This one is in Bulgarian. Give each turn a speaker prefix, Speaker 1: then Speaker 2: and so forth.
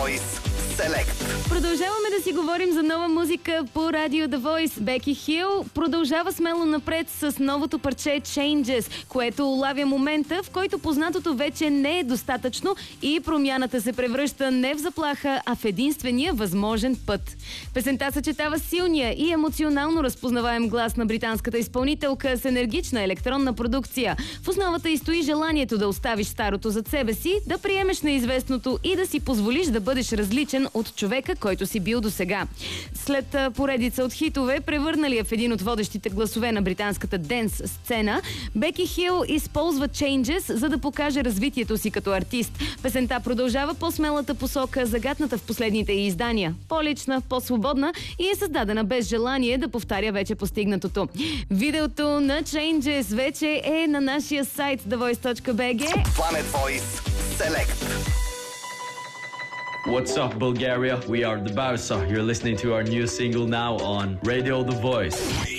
Speaker 1: Voice Select.
Speaker 2: Продължаваме да си говорим за нова музика по радио The Voice. Беки Хил продължава смело напред с новото парче Changes, което улавя момента, в който познатото вече не е достатъчно и промяната се превръща не в заплаха, а в единствения възможен път. Песента съчетава силния и емоционално разпознаваем глас на британската изпълнителка с енергична електронна продукция. В основата й стои желанието да оставиш старото зад себе си, да приемеш неизвестното и да си позволиш да бъдеш различен от човека, който си бил досега. След поредица от хитове, превърнали я в един от водещите гласове на британската денс сцена, Беки Хил използва Changes, за да покаже развитието си като артист. Песента продължава по-смелата посока, загатната в последните й издания. По-лична, по-свободна и е създадена без желание да повтаря вече постигнатото. Видеото на Changes вече е на нашия сайт thevoice.bg.
Speaker 1: Planet Voice Select.
Speaker 3: What's up, Bulgaria? We are the Barca. You're listening to our new single now on Radio The Voice.